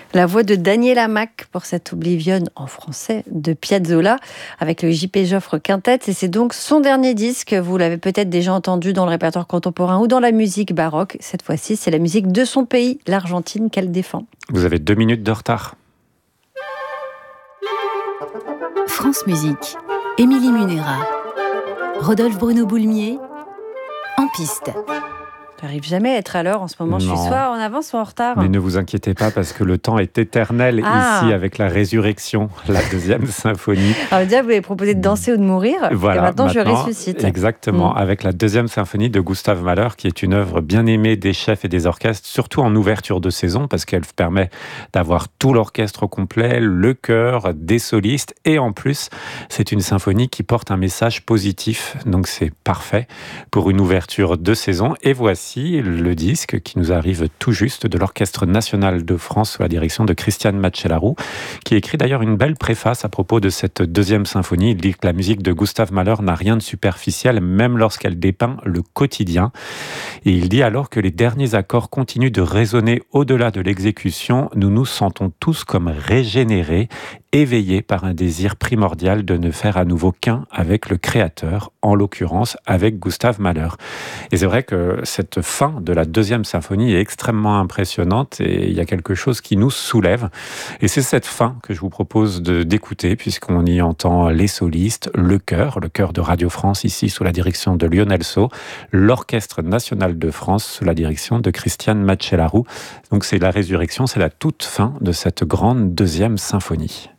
La voix de Daniela Mac pour cette Oblivion en français de Piazzolla avec le J.P. Joffre Quintet. Et c'est donc son dernier disque. Vous l'avez peut-être déjà entendu dans le répertoire contemporain ou dans la musique baroque. Cette fois-ci, c'est la musique de son pays, l'Argentine, qu'elle défend. Vous avez 2 minutes de retard. France Musique, Émilie Munera, Rodolphe Bruno Boulmier, en piste. J'arrive jamais à être à l'heure en ce moment. Je suis soit en avance, soit en retard. Mais ne vous inquiétez pas parce que le temps est éternel ici avec la Résurrection, la 2e symphonie. Alors déjà, vous avez proposé de danser ou de mourir. Voilà, et maintenant, je ressuscite. Exactement, avec la 2e symphonie de Gustav Mahler, qui est une œuvre bien aimée des chefs et des orchestres, surtout en ouverture de saison, parce qu'elle permet d'avoir tout l'orchestre complet, le chœur, des solistes, et en plus, c'est une symphonie qui porte un message positif, donc c'est parfait pour une ouverture de saison. Et voici le disque qui nous arrive tout juste de l'Orchestre national de France sous la direction de Christian Macellaro, qui écrit d'ailleurs une belle préface à propos de cette 2e symphonie. Il dit que la musique de Gustav Mahler n'a rien de superficiel, même lorsqu'elle dépeint le quotidien. Et il dit alors que les derniers accords continuent de résonner au-delà de l'exécution, nous nous sentons tous comme régénérés, éveillés par un désir primordial de ne faire à nouveau qu'un avec le Créateur, en l'occurrence avec Gustav Mahler. Et c'est vrai que cette fin de la 2e symphonie est extrêmement impressionnante et il y a quelque chose qui nous soulève. Et c'est cette fin que je vous propose d'écouter, puisqu'on y entend les solistes, le chœur de Radio France, ici sous la direction de Lionel Sceaux, l'Orchestre national de France sous la direction de Christian Macellaro. Donc c'est la résurrection, c'est la toute fin de cette grande 2e symphonie.